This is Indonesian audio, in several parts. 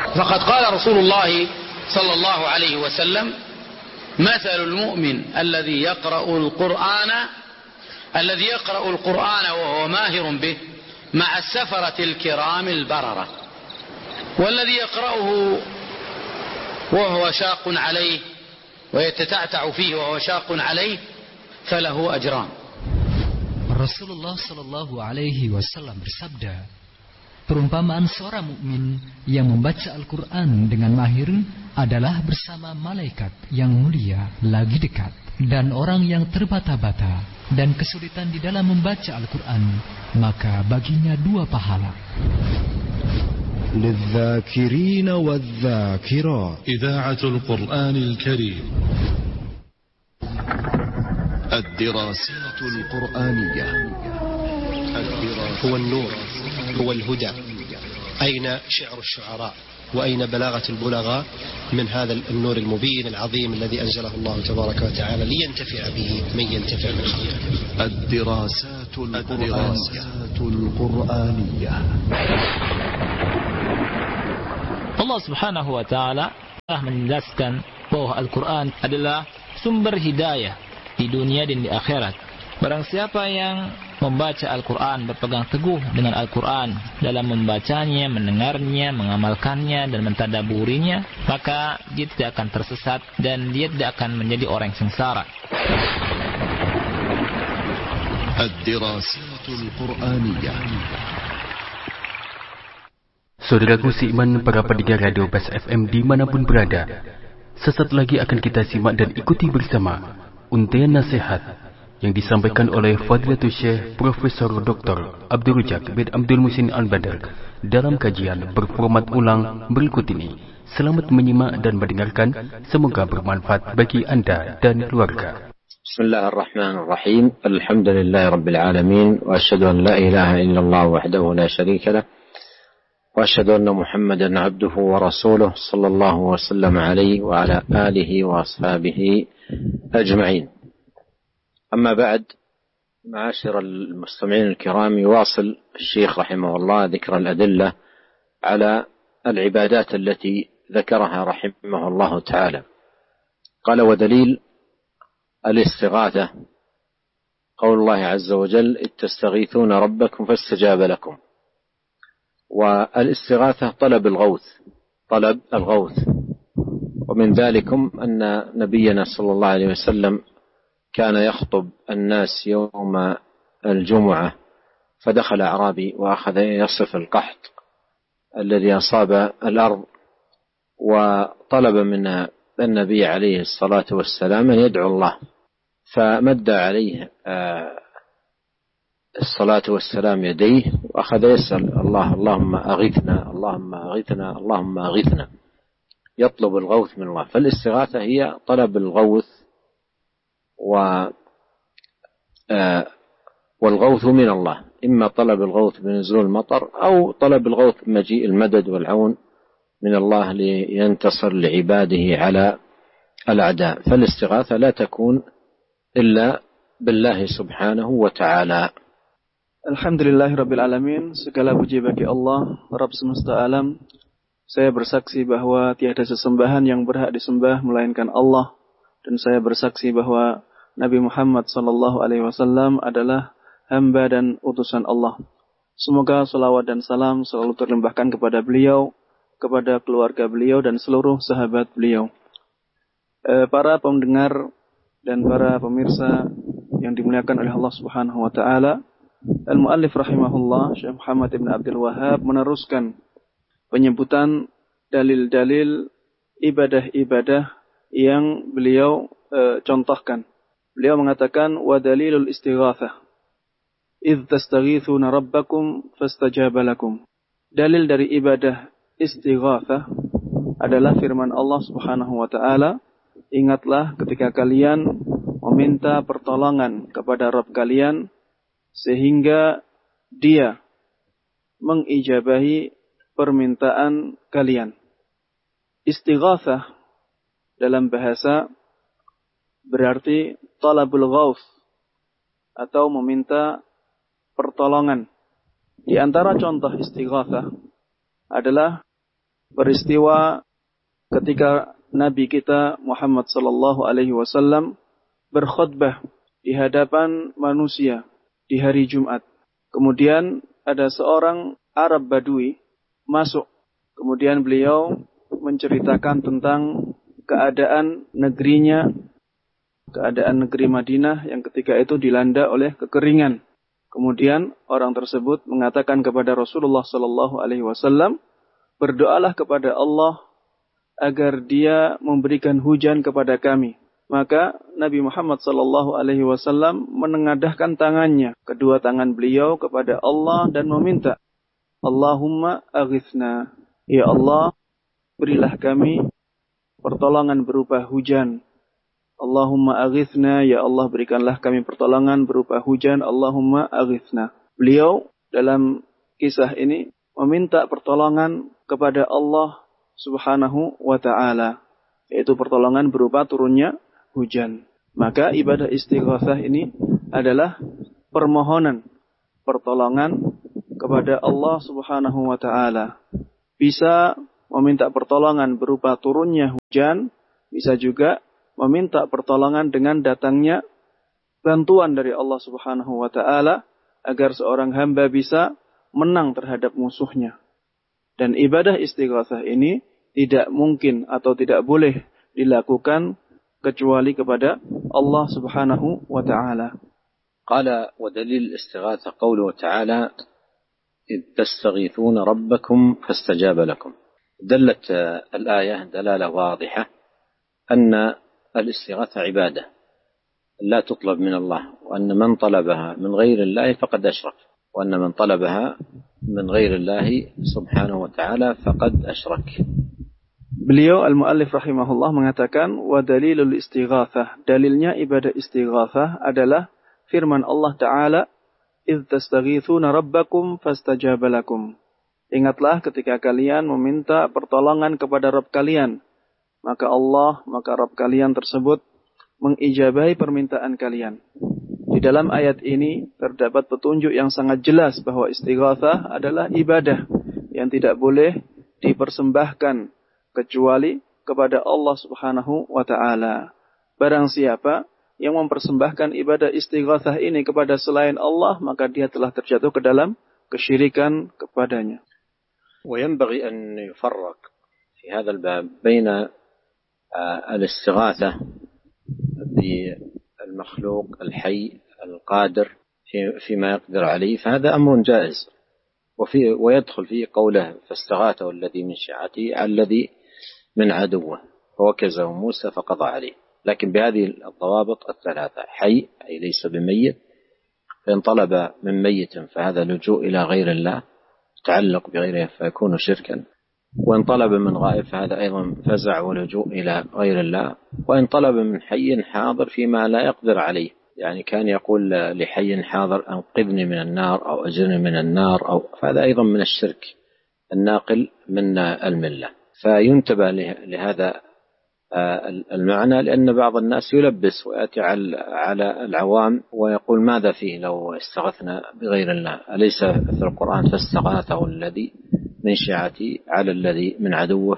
فقد قال رسول الله صلى الله عليه وسلم مثل المؤمن الذي يقرأ القرآن وهو ماهر به مع السفرة الكرام البررة والذي يقرأه وهو شاق عليه ويتتعتع فيه وهو شاق عليه فله أجران. Rasulullah Shallallahu Alaihi Wasallam bersabda, perumpamaan seorang mukmin yang membaca Al-Quran dengan mahir adalah bersama malaikat yang mulia lagi dekat, dan orang yang terbata-bata dan kesulitan di dalam membaca Al-Quran, maka baginya 2 pahala. للذاكرين والذاكرات إذاعة القرآن الكريم. الدراسات القرآنية. هو النور، هو الهدى. أين شعر الشعراء وأين بلاغة البلغاء من هذا النور المبين العظيم الذي أنزله الله تبارك وتعالى لينتفع به من ينتفع من خلقه. الدراسات القرآنية. Allah Subhanahu wa taala telah menjelaskan bahwa Al-Quran adalah sumber hidayah di dunia dan di akhirat. Barang siapa yang membaca Al-Quran, berpegang teguh dengan Al-Quran dalam membacanya, mendengarnya, mengamalkannya dan mentadaburinya, maka dia tidak akan tersesat dan dia tidak akan menjadi orang yang sengsara. Ad-Dirasatul Qur'aniyah. Saudaraku seiman, para pendengar Radio Bas FM dimanapun berada, sesaat lagi akan kita simak dan ikuti bersama untayan nasihat yang disampaikan oleh Fadilatul Syekh Profesor Dr. Abdul Razak bin Abdul Muhsin Al-Badr dalam kajian berformat ulang berikut ini. Selamat menyimak dan mendengarkan, semoga bermanfaat bagi Anda dan keluarga. Bismillahirrahmanirrahim. Alhamdulillahi Rabbil Alamin. Wa ashhadu an la ilaha illallah wahdahu la syarika lah. وأشهد أن محمدا عبده ورسوله صلى الله وسلم عليه وعلى آله وأصحابه أجمعين. أما بعد، معاشر المستمعين الكرام، يواصل الشيخ رحمه الله ذكر الأدلة على العبادات التي ذكرها رحمه الله تعالى. قال: ودليل الاستغاثة قول الله عز وجل: إذ تستغيثون ربكم فاستجاب لكم. والاستغاثة طلب الغوث، ومن ذلكم أن نبينا صلى الله عليه وسلم كان يخطب الناس يوم الجمعة، فدخل أعرابي وأخذ يصف القحط الذي أصاب الأرض، وطلب من النبي عليه الصلاة والسلام أن يدعو الله، فمد عليه الصلاة والسلام يديه وأخذ يسأل الله: اللهم أغثنا، اللهم أغثنا، اللهم أغثنا، يطلب الغوث من الله. فالاستغاثة هي طلب الغوث، والغوث من الله، إما طلب الغوث بنزول المطر أو طلب الغوث بمجيء المدد والعون من الله لينتصر لعباده على الأعداء. فالاستغاثة لا تكون إلا بالله سبحانه وتعالى. Alhamdulillahirrabbilalamin. Segala puji bagi Allah, Rabb semesta alam. Saya bersaksi bahwa tiada sesembahan yang berhak disembah melainkan Allah, dan saya bersaksi bahwa Nabi Muhammad SAW adalah hamba dan utusan Allah. Semoga salawat dan salam selalu terlimpahkan kepada beliau, kepada keluarga beliau dan seluruh sahabat beliau. Para pendengar dan para pemirsa yang dimuliakan oleh Allah Subhanahu wa taala, Al-Mu'allif rahimahullah Syekh Muhammad ibn Abdul Wahhab meneruskan penyebutan dalil-dalil ibadah-ibadah yang beliau contohkan. Beliau mengatakan: wa dalilul istighatsah idz tastaghithuna rabbakum fastajaba lakum. Dalil dari ibadah istighatsah adalah firman Allah Subhanahu wa taala: ingatlah ketika kalian meminta pertolongan kepada Rabb kalian sehingga Dia mengijabahi permintaan kalian. Istighatsah dalam bahasa berarti talabul ghauth atau meminta pertolongan. Di antara contoh istighatsah adalah peristiwa ketika Nabi kita Muhammad sallallahu alaihi wasallam berkhutbah di hadapan manusia di hari Jumat. Kemudian ada seorang Arab Badui masuk. Kemudian beliau menceritakan tentang keadaan negerinya, keadaan negeri Madinah yang ketika itu dilanda oleh kekeringan. Kemudian orang tersebut mengatakan kepada Rasulullah sallallahu alaihi wasallam, "Berdoalah kepada Allah agar Dia memberikan hujan kepada kami." Maka Nabi Muhammad sallallahu alaihi wasallam menengadahkan tangannya, kedua tangan beliau kepada Allah dan meminta, "Allahumma aghithna." Ya Allah, berilah kami pertolongan berupa hujan. Allahumma aghithna, ya Allah berikanlah kami pertolongan berupa hujan. Allahumma aghithna. Beliau dalam kisah ini meminta pertolongan kepada Allah Subhanahu wa ta'ala, yaitu pertolongan berupa turunnya hujan. Maka ibadah istighatsah ini adalah permohonan pertolongan kepada Allah Subhanahu wa ta'ala. Bisa meminta pertolongan berupa turunnya hujan, bisa juga meminta pertolongan dengan datangnya bantuan dari Allah Subhanahu wa ta'ala agar seorang hamba bisa menang terhadap musuhnya. Dan ibadah istighatsah ini tidak mungkin atau tidak boleh dilakukan kecuali kepada Allah Subhanahu wa ta'ala. Qala wa dalil istighatsah qawluhu ta'ala إذ تستغيثون ربكم فاستجاب لكم. دلت الآية دلالة واضحة أن الاستغاثة عبادة لا تطلب من الله، وأن من طلبها من غير الله فقد أشرك، وأن من طلبها من غير الله سبحانه وتعالى فقد أشرك. Beliau al-muallif rahimahullah mengatakan wa dalilul istighatsah, dalilnya ibadah istighatsah adalah firman Allah Ta'ala, "Idz tastaghitsuna rabbakum fastajaba lakum." Ingatlah ketika kalian meminta pertolongan kepada Rabb kalian, maka Rabb kalian tersebut mengijabahi permintaan kalian. Di dalam ayat ini terdapat petunjuk yang sangat jelas bahwa istighatsah adalah ibadah yang tidak boleh dipersembahkan kecuali kepada Allah Subhanahu wa ta'ala. Barang siapa yang mempersembahkan ibadah istighatsah ini kepada selain Allah, maka dia telah terjatuh ke dalam kesyirikan kepadanya. وينبغي أن يفرق في هذا الباب بين الاستغاثة بالمخلوق الحي القادر فيما يقدر عليه، فهذا أمر جائز، ويدخل فيه قوله فاستغاثه الذي من شيعته على الذي من عدوه فوكزه موسى فقضى عليه. لكن بهذه الضوابط الثلاثة: حي أي ليس بميت، فإن طلب من ميت فهذا لجوء إلى غير الله تعلق بغيره فيكون شركا، وإن طلب من غائب فهذا أيضا فزع ولجوء إلى غير الله، وإن طلب من حي حاضر فيما لا يقدر عليه، يعني كان يقول لحي حاضر أنقذني من النار أو أجرني من النار فهذا أيضا من الشرك الناقل من الملة. فينتبه لهذا المعنى، لأن بعض الناس يلبس ويأتي على العوام ويقول ماذا فيه لو استغثنا بغير الله؟ أليس في القرآن فاستغاثه الذي من شيعتي على الذي من عدوه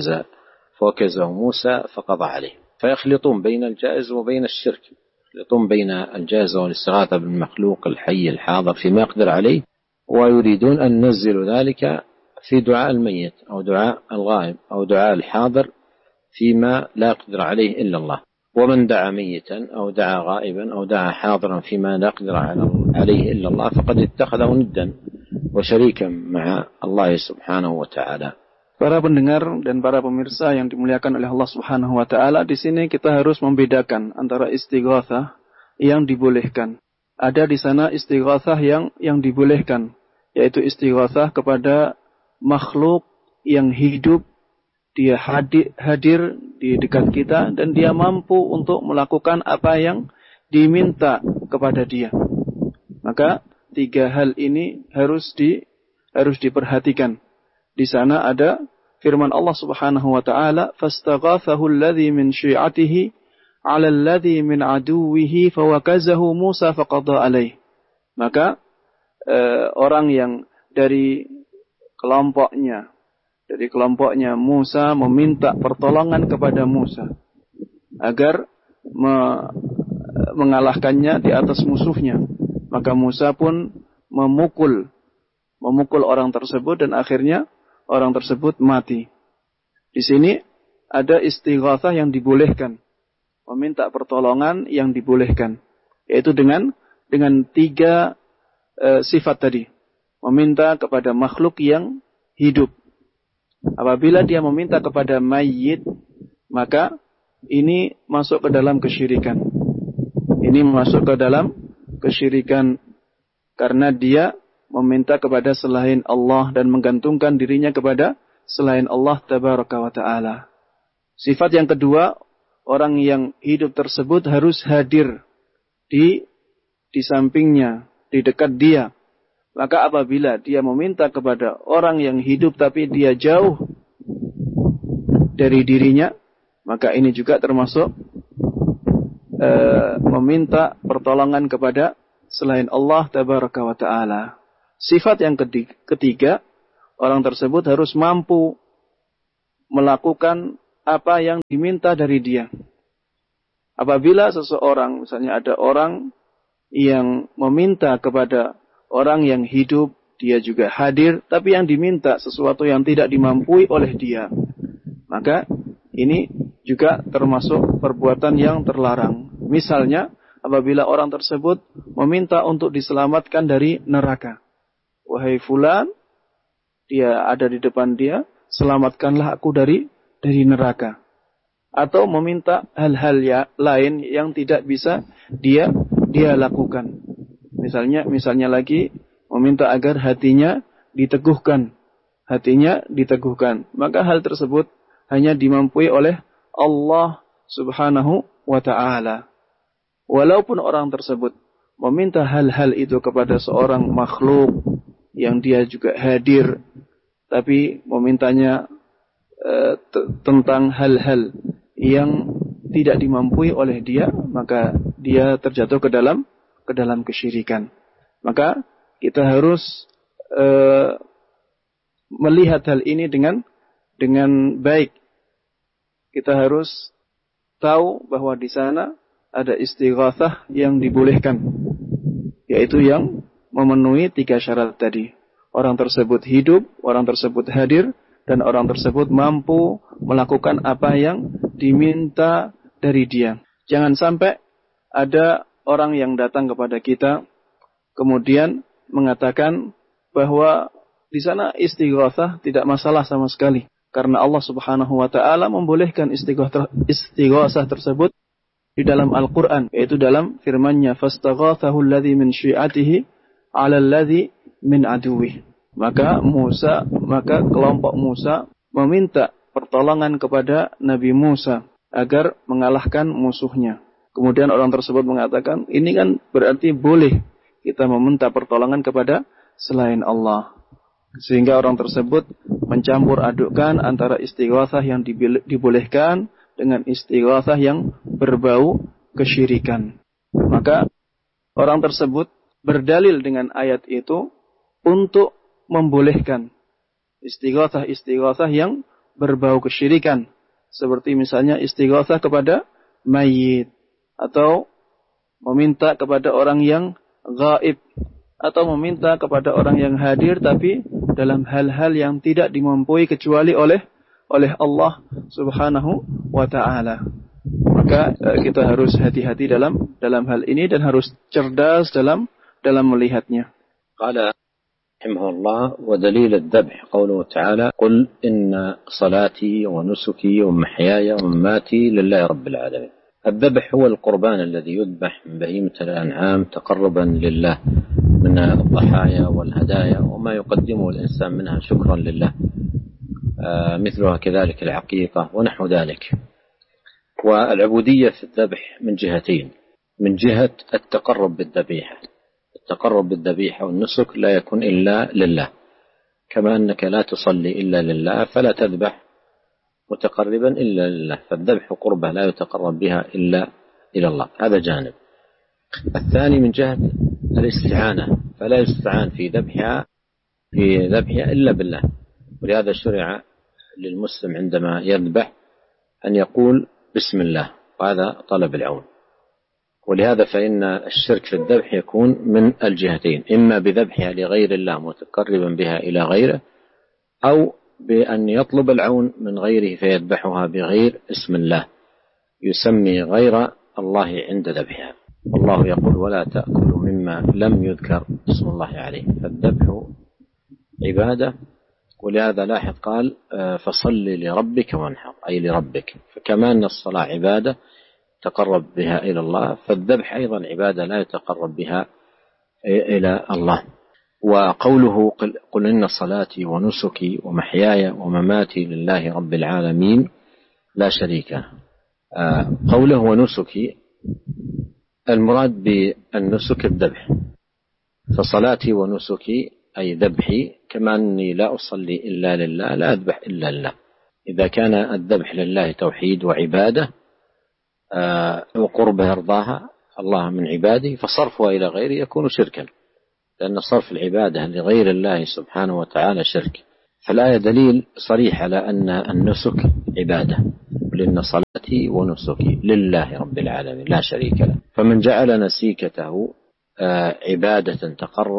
فوكزه موسى فقضى عليه. فيخلطون بين الجائز وبين الشرك، يخلطون بين الجائز والاستغاثة بالمخلوق الحي الحاضر فيما يقدر عليه، ويريدون أن ننزل ذلك في دعاء الميت أو دعاء الغائب أو دعاء الحاضر فيما لا يقدر عليه إلا الله. ومن دعا ميتا أو دعا غائبا أو دعا حاضرا فيما لا يقدر عليه إلا الله فقد اتخذه ندا وشريكا مع الله سبحانه وتعالى. Para pendengar dan para pemirsa yang dimuliakan oleh Allah Subhanahu wa taala, di sini kita harus membedakan antara istighatsah yang dibolehkan. Ada di sana istighatsah yang dibolehkan, yaitu istighatsah kepada makhluk yang hidup, dia hadir di dekat kita dan dia mampu untuk melakukan apa yang diminta kepada dia. Maka tiga hal ini harus diperhatikan. Di sana ada firman Allah Subhanahu wa taala, "Fastaghathahu alladhi min syi'atihi 'ala alladhi min 'aduwwihi fawakazahu Musa faqada alaih." Maka orang yang dari kelompoknya dari kelompoknya Musa meminta pertolongan kepada Musa agar mengalahkannya di atas musuhnya. Maka Musa pun memukul orang tersebut dan akhirnya orang tersebut mati. Di sini ada istighatsah yang dibolehkan, meminta pertolongan yang dibolehkan, yaitu dengan 3 sifat tadi. Meminta kepada makhluk yang hidup. Apabila dia meminta kepada mayit, maka ini masuk ke dalam kesyirikan. Ini masuk ke dalam kesyirikan karena dia meminta kepada selain Allah dan menggantungkan dirinya kepada selain Allah tabaraka wa ta'ala. Sifat yang kedua, orang yang hidup tersebut harus hadir di sampingnya, di dekat dia. Maka apabila dia meminta kepada orang yang hidup tapi dia jauh dari dirinya, maka ini juga termasuk meminta pertolongan kepada selain Allah tabaraka wa ta'ala. Sifat yang ketiga, orang tersebut harus mampu melakukan apa yang diminta dari dia. Apabila seseorang, misalnya ada orang yang meminta kepada orang yang hidup, dia juga hadir, tapi yang diminta sesuatu yang tidak dimampui oleh dia, maka ini juga termasuk perbuatan yang terlarang. Misalnya, apabila orang tersebut meminta untuk diselamatkan dari neraka. Wahai fulan, dia ada di depan dia, selamatkanlah aku dari neraka. Atau meminta hal-hal lain yang tidak bisa dia lakukan. Misalnya lagi meminta agar hatinya diteguhkan. Maka hal tersebut hanya dimampui oleh Allah subhanahu wa ta'ala. Walaupun orang tersebut meminta hal-hal itu kepada seorang makhluk yang dia juga hadir, tapi memintanya tentang hal-hal yang tidak dimampui oleh dia, maka dia terjatuh ke dalam kesyirikan. Maka kita harus melihat hal ini dengan baik. Kita harus tahu bahwa di sana ada istighatsah yang dibolehkan, yaitu yang memenuhi 3 syarat tadi. Orang tersebut hidup, orang tersebut hadir, dan orang tersebut mampu melakukan apa yang diminta dari dia. Jangan sampai ada orang yang datang kepada kita kemudian mengatakan bahwa di sana istighatsah tidak masalah sama sekali, karena Allah Subhanahu wa taala membolehkan istighatsah tersebut di dalam Al-Qur'an, yaitu dalam firman-Nya, fastaghathahu alladhi min syi'atihi 'ala alladhi min aduwwih. Maka kelompok Musa meminta pertolongan kepada Nabi Musa agar mengalahkan musuhnya. Kemudian orang tersebut mengatakan, ini kan berarti boleh kita meminta pertolongan kepada selain Allah. Sehingga orang tersebut mencampur adukkan antara istighatsah yang dibolehkan dengan istighatsah yang berbau kesyirikan. Maka orang tersebut berdalil dengan ayat itu untuk membolehkan istighatsah yang berbau kesyirikan. Seperti misalnya istighatsah kepada mayit, atau meminta kepada orang yang gaib, atau meminta kepada orang yang hadir tapi dalam hal-hal yang tidak dimampui kecuali oleh Allah Subhanahu wa ta'ala. Maka kita harus hati-hati dalam hal ini dan harus cerdas dalam melihatnya. Qala rahimahullah, wa dalil ad-dhabh qawluhu ta'ala, qul inna salati wa nusuki wa mahyaya wa mamati lillahi rabbil alamin. الذبح هو القربان الذي يذبح من بهيمة الأنعام تقربا لله من الضحايا والهدايا وما يقدمه الإنسان منها شكرا لله، مثلها كذلك العقيقة ونحو ذلك. والعبودية في الذبح من جهتين: من جهة التقرب بالذبيحة والنسك لا يكون إلا لله، كما أنك لا تصلي إلا لله فلا تذبح متقربا إلا لله، فالذبح قربة لا يتقرب بها إلا إلى الله. هذا جانب. الثاني من جهة الاستعانة، فلا يستعان في ذبحها إلا بالله، ولهذا شرع للمسلم عندما يذبح أن يقول بسم الله، وهذا طلب العون. ولهذا فإن الشرك في الذبح يكون من الجهتين، إما بذبحها لغير الله متقربا بها إلى غيره، أو بأن يطلب العون من غيره فيذبحها بغير اسم الله، يسمي غير الله عند ذبحها. الله يقول ولا تأكلوا مما لم يذكر اسم الله عليه، فالذبح عبادة. ولهذا لاحظ قال فصل لربك وانحر، أي لربك. فكما أن الصلاة عبادة تقرب بها إلى الله، فالذبح أيضا عبادة لا يتقرب بها إلى الله. وقوله قل إن صلاتي ونسكي ومحياي ومماتي لله رب العالمين لا شريك له. قوله ونسكي المراد بالنسك الذبح، فصلاتي ونسكي أي ذبحي، كما أني لا أصلي إلا لله لا أذبح إلا لله. إذا كان الذبح لله توحيد وعبادة وقرب يرضاها الله من عباده، فصرفها إلى غيره يكون شركا، لأن صرف العبادة لغير الله سبحانه وتعالى شرك. فالآية دليل صريح على أن النسك عبادة، لأن صلاتي ونسكي لله رب العالمين لا شريك له. فمن جعل نسيكته عبادة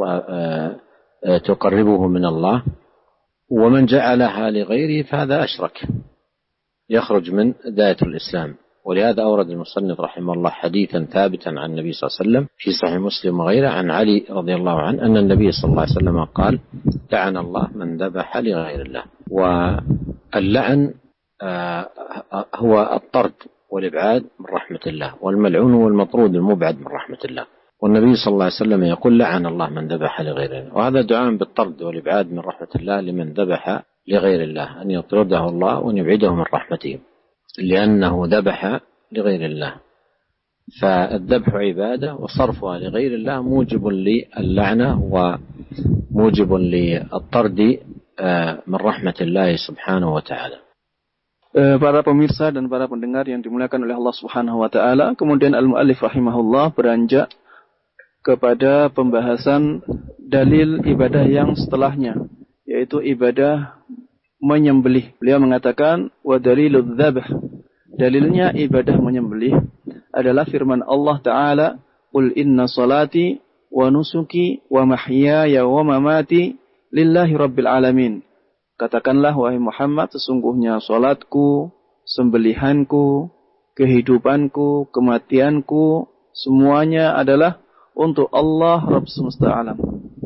تقربه من الله، ومن جعلها لغيره فهذا أشرك، يخرج من دائرة الإسلام. ولهذا أورد المصنف رحمه الله حديثا ثابتا عن النبي صلى الله عليه وسلم في صحيح مسلم وغيره عن علي رضي الله عنه أن النبي صلى الله عليه وسلم قال لعن الله من ذبح لغير الله. واللعن هو الطرد والإبعاد من رحمة الله، والملعون هو المطرود المبعد من رحمة الله. والنبي صلى الله عليه وسلم يقول لعن الله من ذبح لغير الله، وهذا دعاء بالطرد والإبعاد من رحمة الله لمن ذبح لغير الله، أن يطرده الله وأن يبعده من رحمته لأنه ذبح لغير الله. فالذبح عبادة، وصرفها لغير الله موجب للعنة وموجب للطرد من رحمة الله سبحانه وتعالى. Para pemirsa dan para pendengar yang dimuliakan oleh Allah Subhanahu wa taala, kemudian al-muallif rahimahullah beranjak kepada pembahasan dalil ibadah yang setelahnya, yaitu ibadah menyembelih. Beliau mengatakan wa daliludz dzabh, dalilnya ibadah menyembelih adalah firman Allah taala qul inna salati wa nusuki wa mahyaya wa mamati lillahi rabbil alamin. Katakanlah wahai Muhammad, sesungguhnya salatku, sembelihanku, kehidupanku, kematianku, semuanya adalah untuk Allah Rabb semesta alam.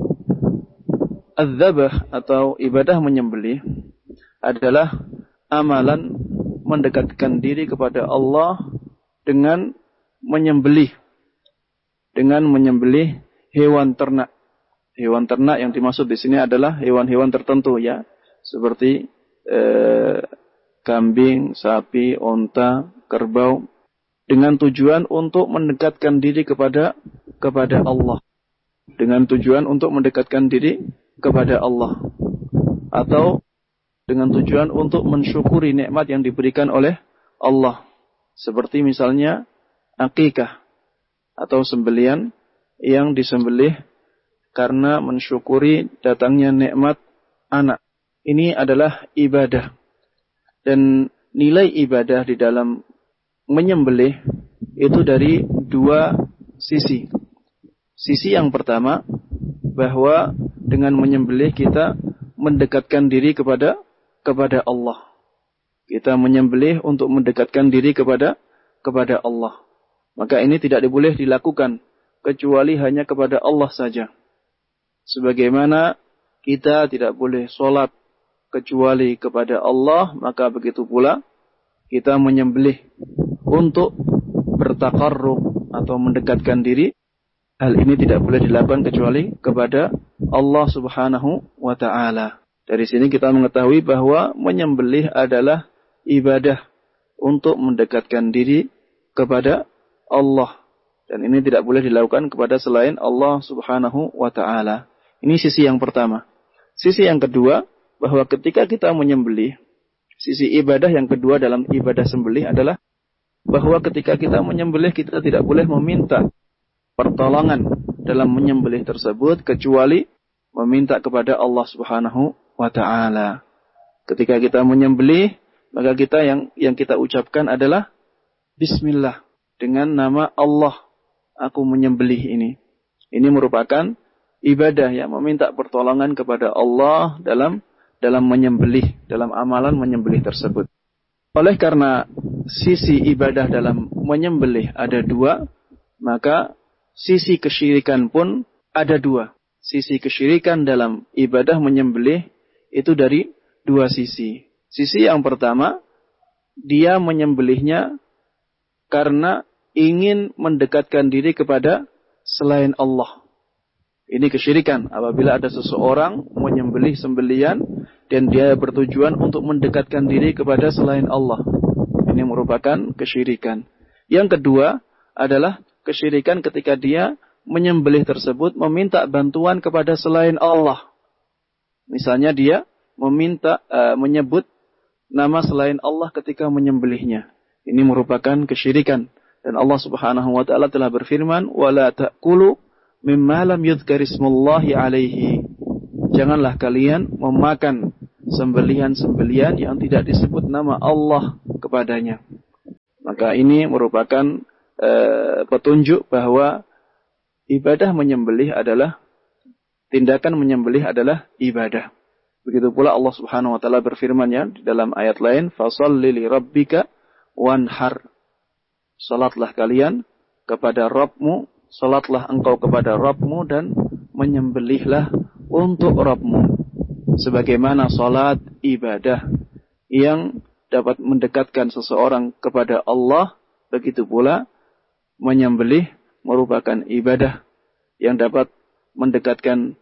Az-zabh atau ibadah menyembelih adalah amalan mendekatkan diri kepada Allah dengan menyembelih hewan ternak. Hewan ternak yang dimaksud di sini adalah hewan-hewan tertentu, ya, seperti kambing, sapi, onta, kerbau, dengan tujuan untuk mendekatkan diri kepada Allah. Dengan tujuan untuk mendekatkan diri kepada Allah. Atau dengan tujuan untuk mensyukuri nikmat yang diberikan oleh Allah. Seperti misalnya akikah atau sembelian yang disembelih karena mensyukuri datangnya nikmat anak. Ini adalah ibadah. Dan nilai ibadah di dalam menyembelih itu dari dua sisi. Sisi yang pertama, bahwa dengan menyembelih kita mendekatkan diri kepada Allah. Kita menyembelih untuk mendekatkan diri kepada Allah. Maka ini tidak boleh dilakukan kecuali hanya kepada Allah saja. Sebagaimana kita tidak boleh sholat kecuali kepada Allah, maka begitu pula kita menyembelih untuk bertaqarrub atau mendekatkan diri. Hal ini tidak boleh dilakukan kecuali kepada Allah Subhanahu wa ta'ala. Dari sini kita mengetahui bahwa menyembelih adalah ibadah untuk mendekatkan diri kepada Allah. Dan ini tidak boleh dilakukan kepada selain Allah Subhanahu wa ta'ala. Ini sisi yang pertama. Sisi yang kedua, bahwa ketika kita menyembelih, sisi ibadah yang kedua dalam ibadah sembelih adalah bahwa ketika kita menyembelih, kita tidak boleh meminta pertolongan dalam menyembelih tersebut kecuali meminta kepada Allah Subhanahu wa ta'ala. Ketika kita menyembelih, maka kita yang kita ucapkan adalah Bismillah, dengan nama Allah aku menyembelih ini. Ini merupakan ibadah yang meminta pertolongan kepada Allah dalam menyembelih, dalam amalan menyembelih tersebut. Oleh karena sisi ibadah dalam menyembelih ada dua, maka sisi kesyirikan pun ada dua. Sisi kesyirikan dalam ibadah menyembelih itu dari dua sisi. Sisi yang pertama, dia menyembelihnya karena ingin mendekatkan diri kepada selain Allah. Ini kesyirikan apabila ada seseorang menyembelih sembelihan dan dia bertujuan untuk mendekatkan diri kepada selain Allah. Ini merupakan kesyirikan. Yang kedua adalah kesyirikan ketika dia menyembelih tersebut meminta bantuan kepada selain Allah. Misalnya dia menyebut nama selain Allah ketika menyembelihnya. Ini merupakan kesyirikan. Dan Allah Subhanahu wa taala telah berfirman, "Wala ta'kulu mimma lam yudhkar ismullahi alaihi." Janganlah kalian memakan sembelihan-sembelihan yang tidak disebut nama Allah kepadanya. Maka ini merupakan petunjuk bahwa ibadah menyembelih adalah, tindakan menyembelih adalah ibadah. Begitu pula Allah Subhanahu wa taala berfirman ya di dalam ayat lain, "Fasholli li rabbika wanhar." Salatlah kalian kepada Rabbmu, salatlah engkau kepada Rabbmu dan menyembelihlah untuk Rabbmu. Sebagaimana salat ibadah yang dapat mendekatkan seseorang kepada Allah, begitu pula menyembelih merupakan ibadah yang dapat mendekatkan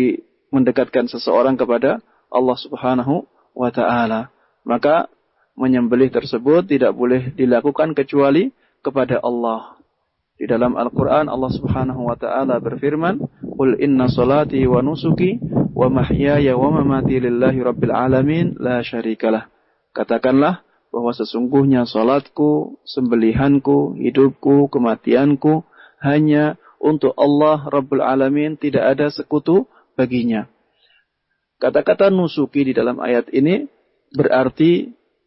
seseorang kepada Allah Subhanahu wa taala. Maka menyembelih tersebut tidak boleh dilakukan kecuali kepada Allah. Di dalam Al-Quran Allah Subhanahu wa ta'ala berfirman, "Qul inna salati wa nusuki wa mahyaya wa mamati lillahi rabbil alamin la syarikalah." Katakanlah bahwa sesungguhnya salatku, sembelihanku, hidupku, kematianku hanya untuk Allah Rabbul Alamin, tidak ada sekutu baginya. Kata-kata nusuki di dalam ayat ini berarti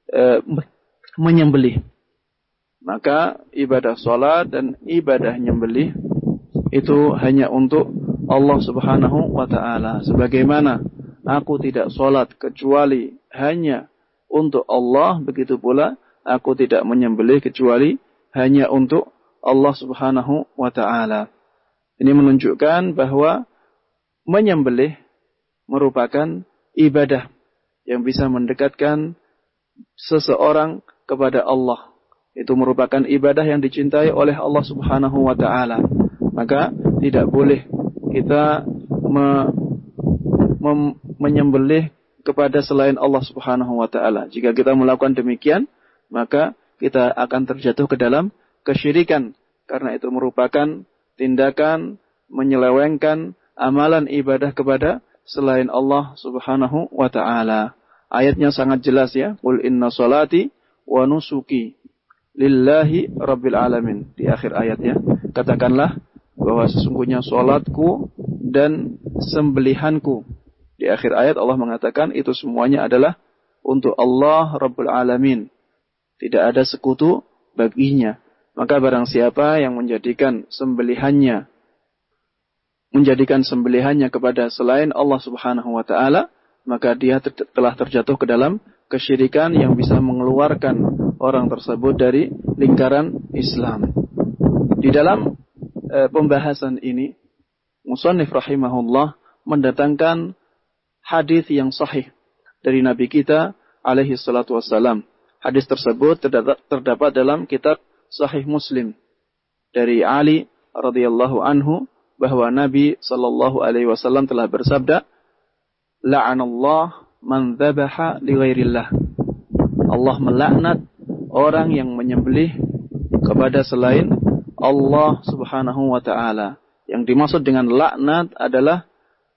menyembelih. Maka ibadah salat dan ibadah nyembelih itu hanya untuk Allah Subhanahu wa ta'ala. Sebagaimana aku tidak salat kecuali hanya untuk Allah, begitu pula aku tidak menyembelih kecuali hanya untuk Allah Subhanahu wa ta'ala. Ini menunjukkan bahwa menyembelih merupakan ibadah yang bisa mendekatkan seseorang kepada Allah. Itu merupakan ibadah yang dicintai oleh Allah Subhanahu wa ta'ala. Maka tidak boleh kita menyembelih kepada selain Allah Subhanahu wa ta'ala. Jika kita melakukan demikian, maka kita akan terjatuh ke dalam kesyirikan. Karena itu merupakan tindakan menyelewengkan amalan ibadah kepada selain Allah Subhanahu wa ta'ala. Ayatnya sangat jelas ya. Qul inna salati wa nusuki lillahi rabbil alamin. Di akhir ayatnya, katakanlah bahwa sesungguhnya salatku dan sembelihanku. Di akhir ayat Allah mengatakan itu semuanya adalah untuk Allah Rabbul Alamin. Tidak ada sekutu baginya. Maka barang siapa yang menjadikan sembelihannya kepada selain Allah Subhanahu wa ta'ala, maka dia telah terjatuh ke dalam kesyirikan yang bisa mengeluarkan orang tersebut dari lingkaran Islam. Di dalam pembahasan ini, Musannif rahimahullah mendatangkan hadis yang sahih dari Nabi kita alaihi salatu wassalam. Hadis tersebut terdapat dalam kitab Sahih Muslim dari Ali radhiyallahu anhu bahwa Nabi sallallahu alaihi wasallam telah bersabda, "La'anallah man dzabaha li ghairillah." Allah melaknat orang yang menyembelih kepada selain Allah Subhanahu wa taala. Yang dimaksud dengan laknat adalah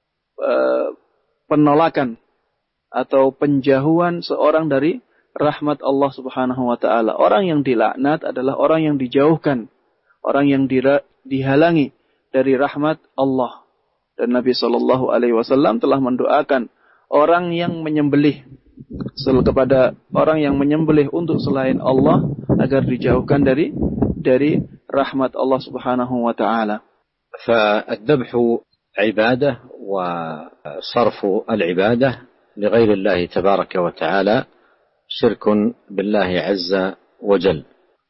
penolakan atau penjauhan seorang dari rahmat Allah Subhanahu wa taala. Orang yang dilaknat adalah orang yang dijauhkan, orang yang dihalangi dari rahmat Allah. Dan Nabi sallallahu alaihi wasallam telah mendoakan orang yang menyembelih kepada orang yang menyembelih untuk selain Allah agar dijauhkan dari rahmat Allah Subhanahu wa taala. فالذبح عبادة وصرف العبادة لغير الله تبارك وتعالى شرك بالله عز وجل.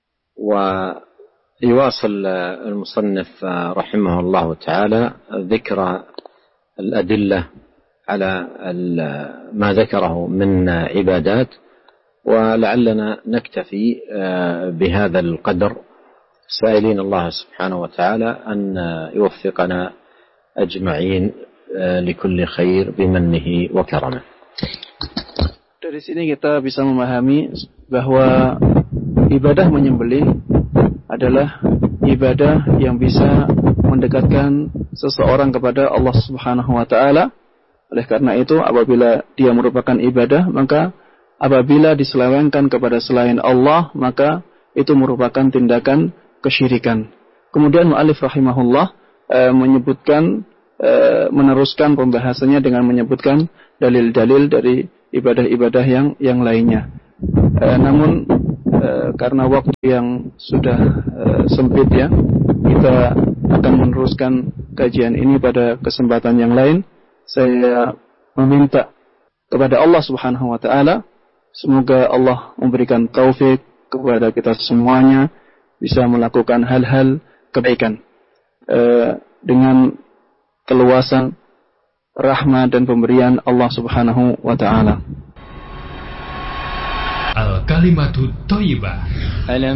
ويواصل المصنف رحمه الله تعالى ذكر الأدلة على ما ذكره من عبادات، ولعلنا نكتفي بهذا القدر سائلين الله سبحانه وتعالى أن يوفقنا أجمعين لكل خير بمنه وكرمه. Dari sini kita bisa memahami bahwa ibadah menyembelih adalah ibadah yang bisa mendekatkan seseorang kepada Allah Subhanahu wa taala. Oleh karena itu, apabila dia merupakan ibadah, maka apabila diselewengkan kepada selain Allah, maka itu merupakan tindakan kesyirikan. Kemudian mu'allif rahimahullah meneruskan pembahasannya dengan menyebutkan dalil-dalil dari ibadah-ibadah yang lainnya. Namun karena waktu yang sudah sempit ya, kita akan meneruskan kajian ini pada kesempatan yang lain. Saya meminta kepada Allah Subhanahu wa taala, semoga Allah memberikan taufik kepada kita semuanya bisa melakukan hal-hal kebaikan dengan keluasan rahmat dan pemberian Allah Subhanahu wa taala. Al-Kalimatu Thayyibah.